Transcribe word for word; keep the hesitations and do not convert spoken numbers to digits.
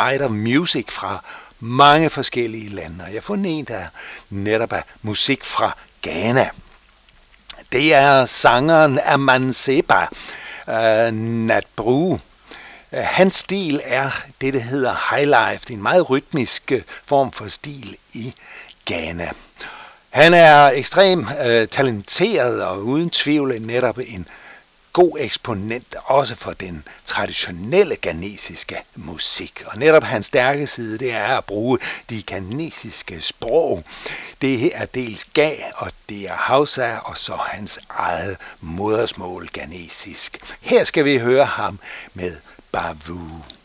Night of Music fra mange forskellige lande. Jeg har fundet en, der netop er musik fra Ghana. Det er sangeren Amansepa uh, Natbru. Uh, hans stil er det, der hedder highlife. Det er en meget rytmisk uh, form for stil i Ghana. Han er ekstremt uh, talenteret og uden tvivl netop en god eksponent også for den traditionelle ghanesiske musik. Og netop hans stærke side, det er at bruge de ghanesiske sprog. Det er dels Ga, og det er Hausa, og så hans eget modersmål ghanesisk. Her skal vi høre ham med Bavu.